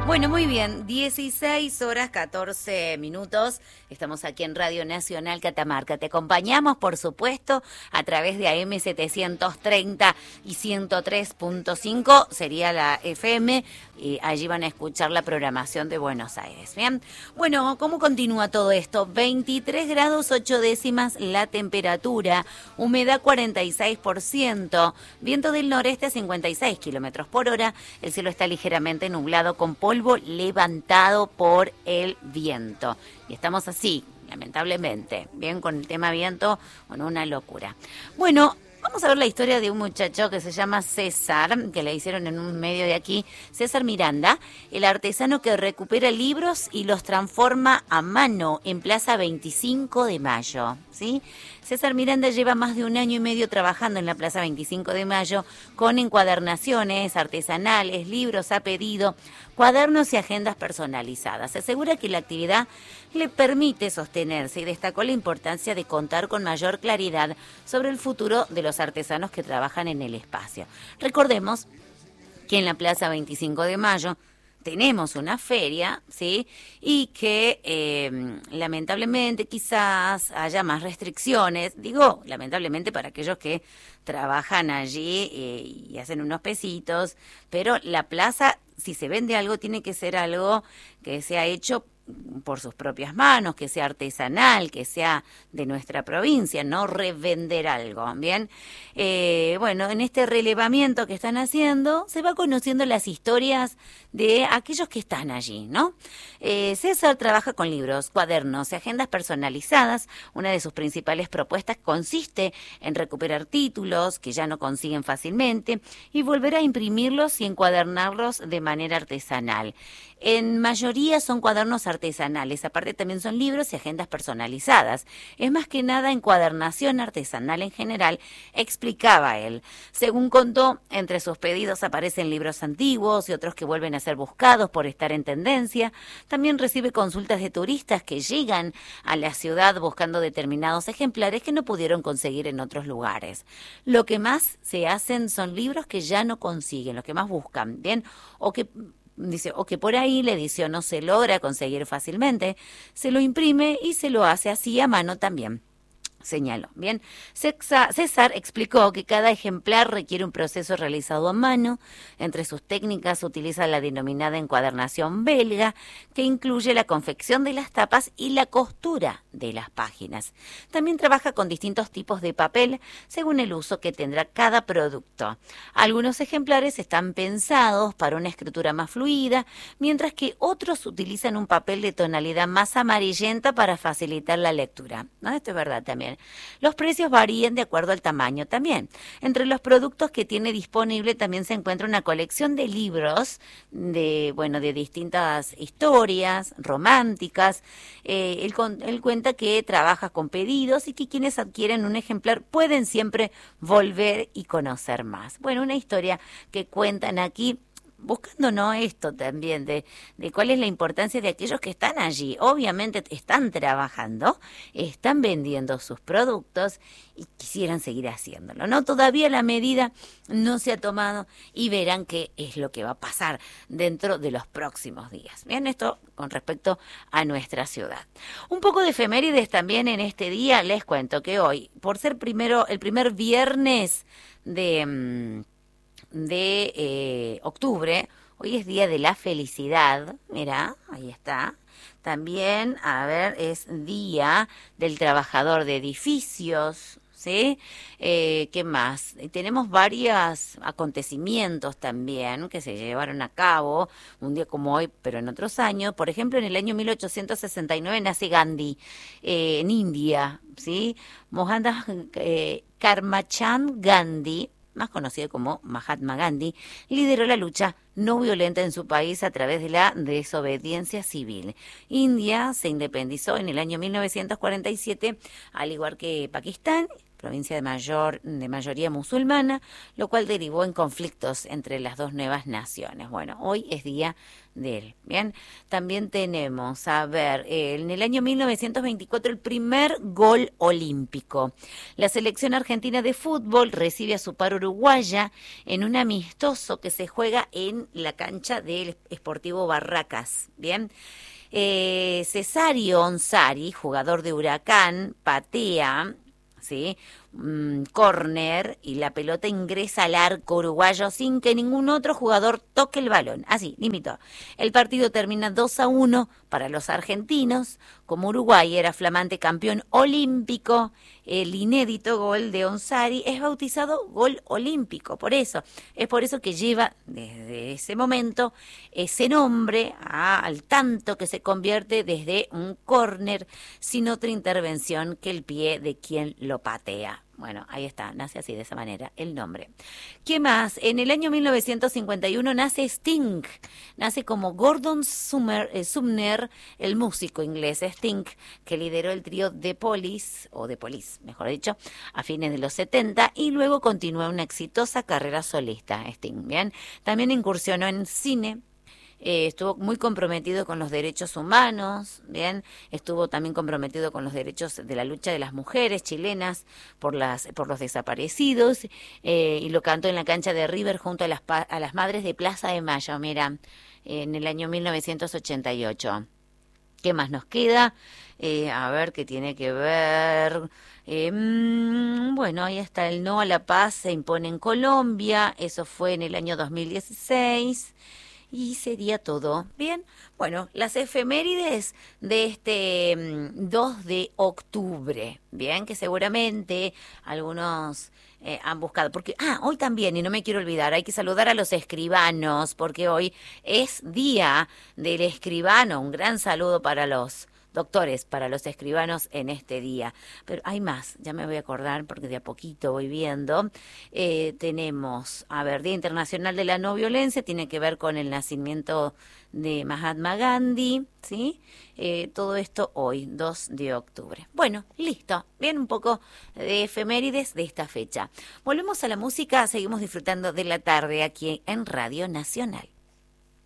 Bueno, muy bien, 16 horas 14 minutos. Estamos aquí en Radio Nacional Catamarca. Te acompañamos, por supuesto, a través de AM 730 y 103.5, sería la FM. Y allí van a escuchar la programación de Buenos Aires. Bien, bueno, ¿cómo continúa todo esto? 23 grados 8 décimas la temperatura, humedad 46%, viento del noreste a 56 kilómetros por hora. El cielo está ligeramente nublado con polvo levantado por el viento. Y estamos así, lamentablemente, bien, con el tema viento, bueno, una locura. Bueno, vamos a ver la historia de un muchacho que se llama César, que le hicieron en un medio de aquí, César Miranda, el artesano que recupera libros y los transforma a mano en Plaza 25 de Mayo, ¿sí? César Miranda lleva más de 1 año y medio trabajando en la Plaza 25 de Mayo con encuadernaciones artesanales, libros a pedido, cuadernos y agendas personalizadas. Se asegura que la actividad le permite sostenerse y destacó la importancia de contar con mayor claridad sobre el futuro de los artesanos que trabajan en el espacio. Recordemos que en la Plaza 25 de Mayo tenemos una feria, ¿sí? Y que lamentablemente quizás haya más restricciones, digo lamentablemente para aquellos que trabajan allí y hacen unos pesitos, pero la plaza, si se vende algo, tiene que ser algo que sea hecho por sus propias manos, que sea artesanal, que sea de nuestra provincia, no revender algo, ¿bien? Bueno, en este relevamiento que están haciendo, se va conociendo las historias de aquellos que están allí, ¿no? César trabaja con libros, cuadernos y agendas personalizadas. Una de sus principales propuestas consiste en recuperar títulos que ya no consiguen fácilmente y volver a imprimirlos y encuadernarlos de manera artesanal. En mayoría son cuadernos artesanales, aparte también son libros y agendas personalizadas. Es más que nada encuadernación artesanal en general, explicaba él. Según contó, entre sus pedidos aparecen libros antiguos y otros que vuelven a ser buscados por estar en tendencia. También recibe consultas de turistas que llegan a la ciudad buscando determinados ejemplares que no pudieron conseguir en otros lugares. Lo que más se hacen son libros que ya no consiguen, lo que más buscan, ¿bien? Dice, o que por ahí la edición no se logra conseguir fácilmente, se lo imprime y se lo hace así a mano también. Señaló. Bien, César explicó que cada ejemplar requiere un proceso realizado a mano. Entre sus técnicas utiliza la denominada encuadernación belga, que incluye la confección de las tapas y la costura de las páginas. También trabaja con distintos tipos de papel según el uso que tendrá cada producto. Algunos ejemplares están pensados para una escritura más fluida, mientras que otros utilizan un papel de tonalidad más amarillenta para facilitar la lectura. ¿No? Esto es verdad también. Los precios varían de acuerdo al tamaño también. Entre los productos que tiene disponible también se encuentra una colección de libros de distintas historias románticas. Él cuenta que trabaja con pedidos y que quienes adquieren un ejemplar pueden siempre volver y conocer más. Bueno, una historia que cuentan aquí, buscando no esto también, de cuál es la importancia de aquellos que están allí. Obviamente están trabajando, están vendiendo sus productos y quisieran seguir haciéndolo, ¿no? Todavía la medida no se ha tomado y verán qué es lo que va a pasar dentro de los próximos días. Bien, esto con respecto a nuestra ciudad. Un poco de efemérides también en este día. Les cuento que hoy, por ser el primer viernes de octubre, hoy es Día de la Felicidad, mira, ahí está. También, es Día del Trabajador de Edificios, ¿sí? ¿Qué más? Tenemos varios acontecimientos también que se llevaron a cabo un día como hoy, pero en otros años. Por ejemplo, en el año 1869 nace Gandhi en India, ¿sí? Mohandas Karmachand Gandhi, más conocido como Mahatma Gandhi, lideró la lucha no violenta en su país a través de la desobediencia civil. India se independizó en el año 1947, al igual que Pakistán, provincia de mayoría musulmana, lo cual derivó en conflictos entre las dos nuevas naciones. Bueno, hoy es día de él. Bien, también tenemos, a ver, en el año 1924 el primer gol olímpico. La selección argentina de fútbol recibe a su par uruguaya en un amistoso que se juega en la cancha del Sportivo Barracas. Bien. Cesario Onsari, jugador de Huracán, patea, ¿sí? Córner y la pelota ingresa al arco uruguayo sin que ningún otro jugador toque el balón. Así, limitó. El partido termina 2-1 para los argentinos. Como Uruguay era flamante campeón olímpico, el inédito gol de Onsari es bautizado gol olímpico. Es por eso que lleva desde ese momento ese nombre al tanto que se convierte desde un córner sin otra intervención que el pie de quien lo patea. Bueno, ahí está, nace así, de esa manera, el nombre. ¿Qué más? En el año 1951 nace Sting, nace como Gordon Sumner, el músico inglés Sting, que lideró el trío The Police, o The Police, mejor dicho, a fines de los 70, y luego continuó una exitosa carrera solista, Sting, ¿bien? También incursionó en cine. Estuvo muy comprometido con los derechos humanos, bien, estuvo también comprometido con los derechos de la lucha de las mujeres chilenas por los desaparecidos, y lo cantó en la cancha de River junto a las madres de Plaza de Mayo, mira, en el año 1988. ¿Qué más nos queda? A ver, ¿qué tiene que ver? Bueno, ahí está, el no a la paz se impone en Colombia, eso fue en el año 2016. Y sería todo. Bien, bueno, las efemérides de este 2 de octubre. Bien, que seguramente algunos han buscado. Porque, hoy también, y no me quiero olvidar, hay que saludar a los escribanos, porque hoy es día del escribano. Un gran saludo para los doctores, para los escribanos en este día. Pero hay más, ya me voy a acordar porque de a poquito voy viendo. Tenemos, Día Internacional de la No Violencia, tiene que ver con el nacimiento de Mahatma Gandhi, ¿sí? Todo esto hoy, 2 de octubre. Bueno, listo, bien, un poco de efemérides de esta fecha. Volvemos a la música, seguimos disfrutando de la tarde aquí en Radio Nacional.